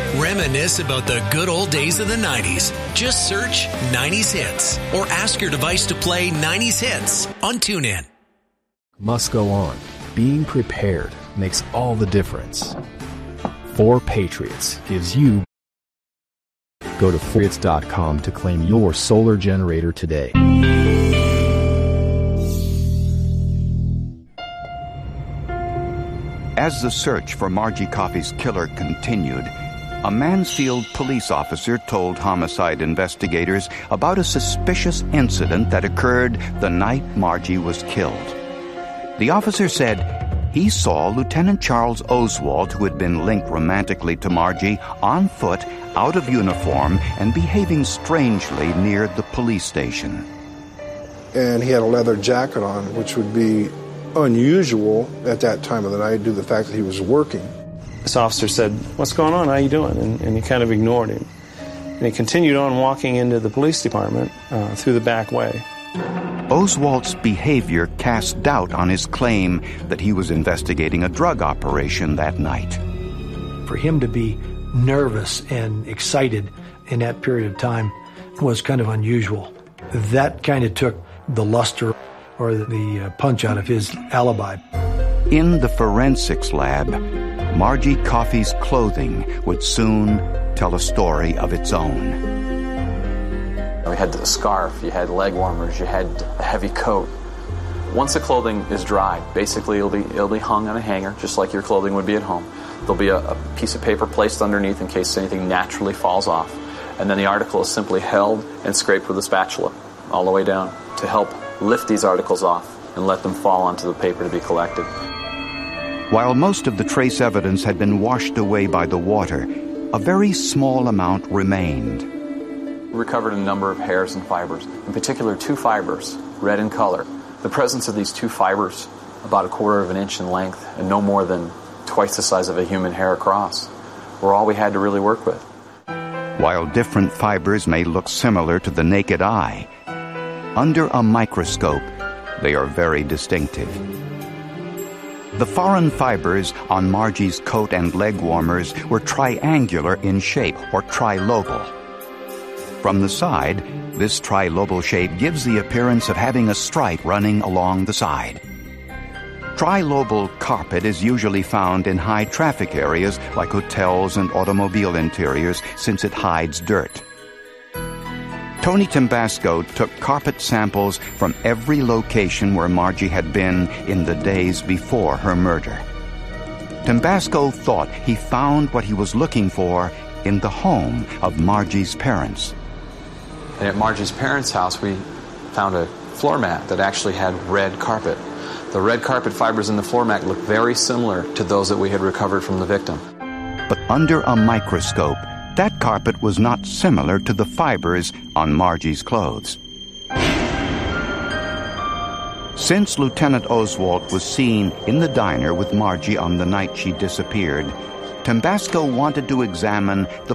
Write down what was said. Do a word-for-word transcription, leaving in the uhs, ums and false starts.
Reminisce about the good old days of the nineties. Just search nineties Hits or ask your device to play nineties Hits on TuneIn. Must go on. Being prepared makes all the difference. four Patriots gives you. Go to patriots dot com to claim your solar generator today. As the search for Margie Coffey's killer continued, a Mansfield police officer told homicide investigators about a suspicious incident that occurred the night Margie was killed. The officer said he saw Lieutenant Charles Oswald, who had been linked romantically to Margie, on foot, out of uniform, and behaving strangely near the police station. And he had a leather jacket on, which would be unusual at that time of the night due to the fact that he was working. This officer said, "What's going on? How you doing?" And, and he kind of ignored him. And he continued on walking into the police department uh, through the back way. Oswald's behavior cast doubt on his claim that he was investigating a drug operation that night. For him to be nervous and excited in that period of time was kind of unusual. That kind of took the luster or the uh, punch out of his alibi. In the forensics lab, Margie Coffey's clothing would soon tell a story of its own. We had a scarf, you had leg warmers, you had a heavy coat. Once the clothing is dried, basically it'll be it'll be hung on a hanger, just like your clothing would be at home. There'll be a, a piece of paper placed underneath in case anything naturally falls off. And then the article is simply held and scraped with a spatula all the way down to help lift these articles off and let them fall onto the paper to be collected. While most of the trace evidence had been washed away by the water, a very small amount remained. We recovered a number of hairs and fibers, in particular two fibers, red in color. The presence of these two fibers, about a quarter of an inch in length and no more than twice the size of a human hair across, were all we had to really work with. While different fibers may look similar to the naked eye, under a microscope, they are very distinctive. The foreign fibers on Margie's coat and leg warmers were triangular in shape, or trilobal. From the side, this trilobal shape gives the appearance of having a stripe running along the side. Trilobal carpet is usually found in high traffic areas like hotels and automobile interiors since it hides dirt. Tony Tambasco took carpet samples from every location where Margie had been in the days before her murder. Tambasco thought he found what he was looking for in the home of Margie's parents. And at Margie's parents' house, we found a floor mat that actually had red carpet. The red carpet fibers in the floor mat looked very similar to those that we had recovered from the victim. But under a microscope, that carpet was not similar to the fibers on Margie's clothes. Since Lieutenant Oswald was seen in the diner with Margie on the night she disappeared, Tambasco wanted to examine the